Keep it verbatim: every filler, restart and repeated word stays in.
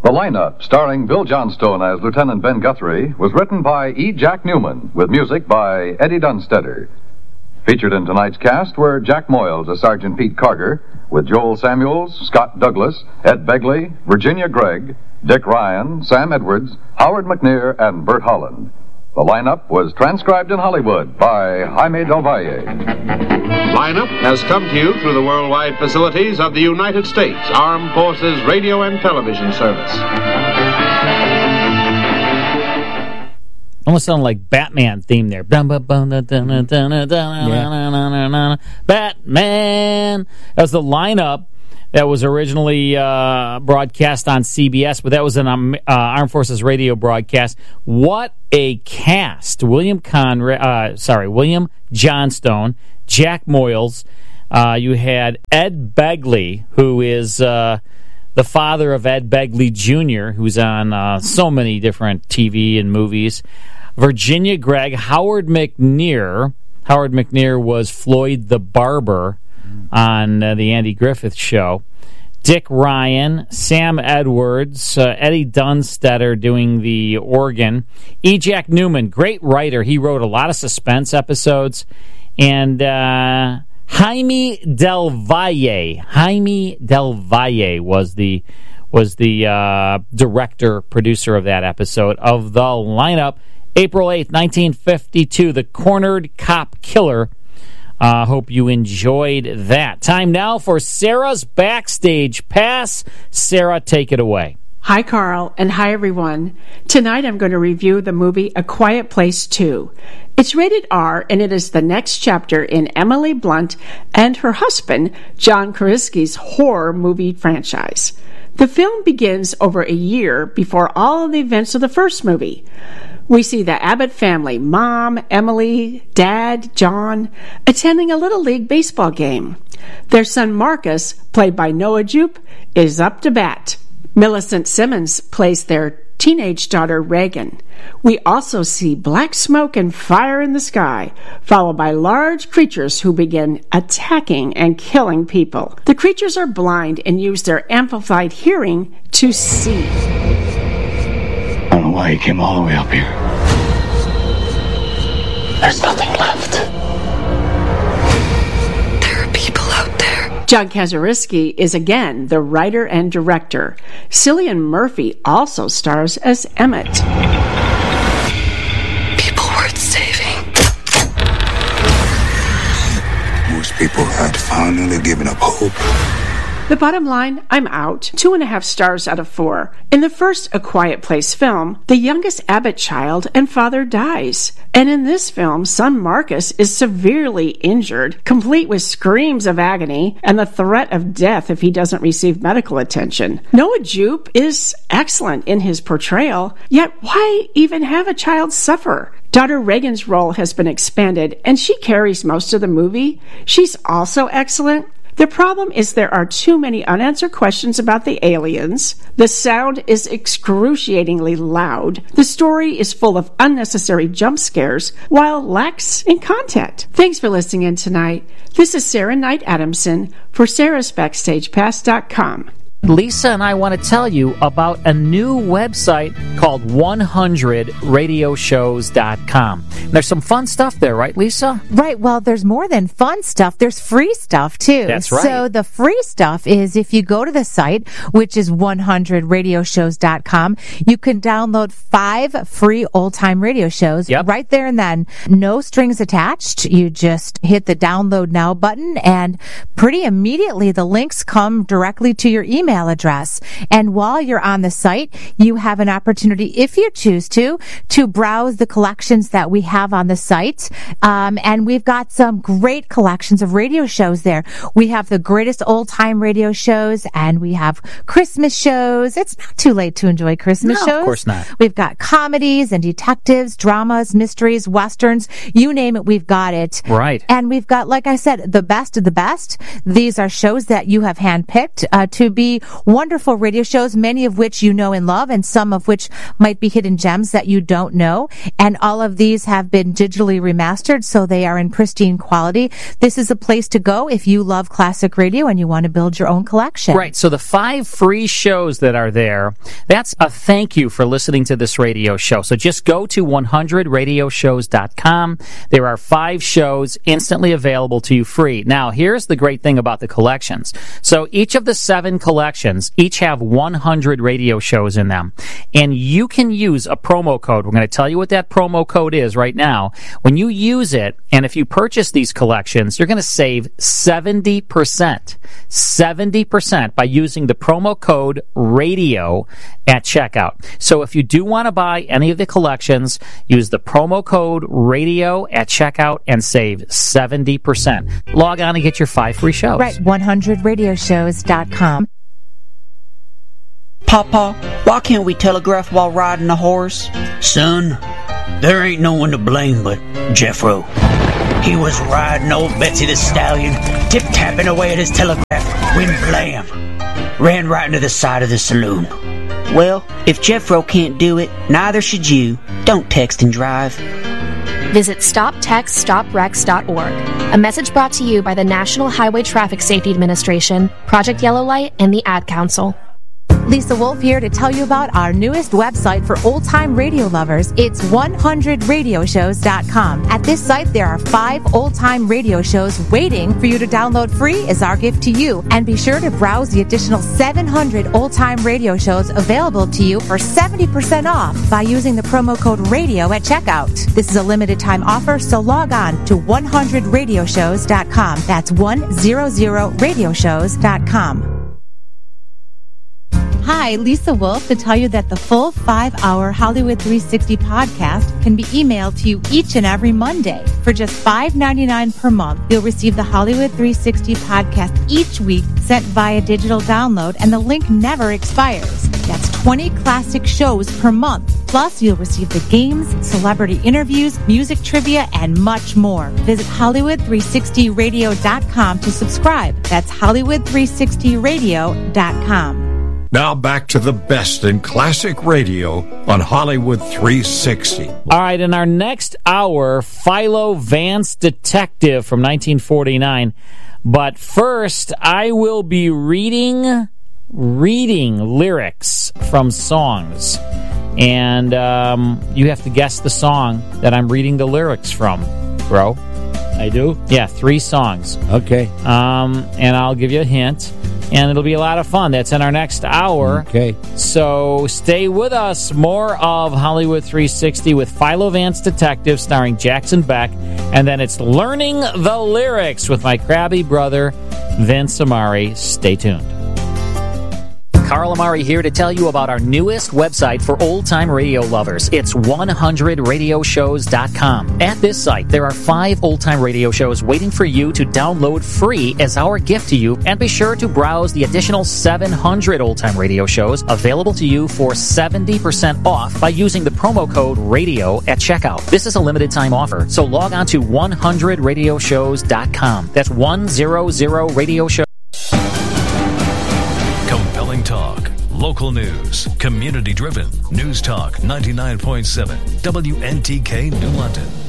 The lineup, starring Bill Johnstone as Lieutenant Ben Guthrie, was written by E. Jack Newman, with music by Eddie Dunstetter. Featured in tonight's cast were Jack Moyles as Sergeant Pete Carter, with Joel Samuels, Scott Douglas, Ed Begley, Virginia Gregg, Dick Ryan, Sam Edwards, Howard McNear, and Bert Holland. The lineup was transcribed in Hollywood by Jaime Del Valle. Lineup has come to you through the worldwide facilities of the United States Armed Forces Radio and Television Service. Almost sounded like Batman theme there. Yeah. Batman. That was the lineup that was originally uh, broadcast on C B S, but that was an um, uh, Armed Forces Radio broadcast. What a cast! William Conrad, uh, sorry, William Johnstone, Jack Moyles. Uh, you had Ed Begley, who is uh, the father of Ed Begley Junior, who's on uh, so many different T V and movies. Virginia Gregg, Howard McNear. Howard McNear was Floyd the Barber on uh, the Andy Griffith Show. Dick Ryan, Sam Edwards, uh, Eddie Dunstetter doing the organ. E. Jack Newman, great writer. He wrote a lot of suspense episodes. And uh, Jaime Del Valle. Jaime Del Valle was the was the uh, director, producer of that episode of the lineup. April eighth, nineteen fifty-two, The Cornered Cop Killer. I uh, hope you enjoyed that. Time now for Sarah's Backstage Pass. Sarah, take it away. Hi, Carl, and hi, everyone. Tonight I'm going to review the movie A Quiet Place two. It's rated R, and it is the next chapter in Emily Blunt and her husband, John Krasinski's horror movie franchise. The film begins over a year before all of the events of the first movie. We see the Abbott family, Mom, Emily, Dad, John, attending a Little League baseball game. Their son Marcus, played by Noah Jupe, is up to bat. Millicent Simmons plays their teenage daughter Reagan. We also see black smoke and fire in the sky, followed by large creatures who begin attacking and killing people. The creatures are blind and use their amplified hearing to see. I don't know why he came all the way up here. There's nothing left. There are people out there. John Krasinski is again the writer and director. Cillian Murphy also stars as Emmett. People worth saving. Most people had finally given up hope. The bottom line, I'm out. Two and a half stars out of four. In the first A Quiet Place film, the youngest Abbott child and father dies. And in this film, son Marcus is severely injured, complete with screams of agony and the threat of death if he doesn't receive medical attention. Noah Jupe is excellent in his portrayal, yet why even have a child suffer? Daughter Reagan's role has been expanded, and she carries most of the movie. She's also excellent. The problem is there are too many unanswered questions about the aliens. The sound is excruciatingly loud. The story is full of unnecessary jump scares, while lacks in content. Thanks for listening in tonight. This is Sarah Knight Adamson for sarahs backstage pass dot com. Lisa and I want to tell you about a new website called one hundred radio shows dot com. There's some fun stuff there, right, Lisa? Right. Well, there's more than fun stuff. There's free stuff, too. That's right. So the free stuff is if you go to the site, which is one hundred radio shows dot com, you can download five free old-time radio shows yep. right there and then. No strings attached. You just hit the download now button, and pretty immediately the links come directly to your email address. And while you're on the site, you have an opportunity, if you choose to, to browse the collections that we have on the site. Um, and we've got some great collections of radio shows there. We have the greatest old-time radio shows, and we have Christmas shows. It's not too late to enjoy Christmas no, shows. Of course not. We've got comedies and detectives, dramas, mysteries, westerns. You name it, we've got it. Right. And we've got, like I said, the best of the best. These are shows that you have handpicked uh, to be wonderful radio shows, many of which you know and love, and some of which might be hidden gems that you don't know. And all of these have been digitally remastered, so they are in pristine quality. This is a place to go if you love classic radio and you want to build your own collection. Right. So the five free shows that are there, that's a thank you for listening to this radio show. So just go to one hundred radio shows dot com. There are five shows instantly available to you free. Now, here's the great thing about the collections. So each of the seven collections each have one hundred radio shows in them. And you can use a promo code. We're going to tell you what that promo code is right now. When you use it, and if you purchase these collections, you're going to save seventy percent. seventy percent by using the promo code RADIO at checkout. So if you do want to buy any of the collections, use the promo code RADIO at checkout and save seventy percent. Log on and get your five free shows. Right, one hundred radio shows dot com. Papa, why can't we telegraph while riding a horse? Son, there ain't no one to blame but Jeffro. He was riding old Betsy the Stallion, tip-tapping away at his telegraph, when blam, ran right into the side of the saloon. Well, if Jeffro can't do it, neither should you. Don't text and drive. Visit stop text stop wrecks dot org. A message brought to you by the National Highway Traffic Safety Administration, Project Yellow Light, and the Ad Council. Lisa Wolf here to tell you about our newest website for old-time radio lovers. It's one hundred radio shows dot com. At this site, there are five old-time radio shows waiting for you to download free as our gift to you. And be sure to browse the additional seven hundred old-time radio shows available to you for seventy percent off by using the promo code RADIO at checkout. This is a limited-time offer, so log on to one hundred radio shows dot com. That's one hundred radio shows dot com. Hi, Lisa Wolf to tell you that the full five-hour Hollywood three sixty podcast can be emailed to you each and every Monday. For just five dollars and ninety-nine cents per month, you'll receive the Hollywood three sixty podcast each week sent via digital download, and the link never expires. That's twenty classic shows per month. Plus, you'll receive the games, celebrity interviews, music trivia, and much more. Visit Hollywood three sixty radio dot com to subscribe. That's Hollywood three sixty radio dot com. Now back to the best in classic radio on Hollywood three sixty. All right, in our next hour, Philo Vance Detective from nineteen forty-nine. But first, I will be reading, reading lyrics from songs. And um, you have to guess the song that I'm reading the lyrics from, bro. I do? Yeah, three songs. Okay. Um, and I'll give you a hint. And it'll be a lot of fun. That's in our next hour. Okay. So stay with us. More of Hollywood three sixty with Philo Vance Detective starring Jackson Beck. And then it's Learning the Lyrics with my crabby brother, Vince Amari. Stay tuned. Carl Amari here to tell you about our newest website for old-time radio lovers. It's one hundred radio shows dot com. At this site, there are five old-time radio shows waiting for you to download free as our gift to you, and be sure to browse the additional seven hundred old-time radio shows available to you for seventy percent off by using the promo code RADIO at checkout. This is a limited-time offer, so log on to one hundred radio shows dot com. That's one hundred radio shows. Talk, local news, community-driven. News Talk ninety-nine point seven, W N T K New London.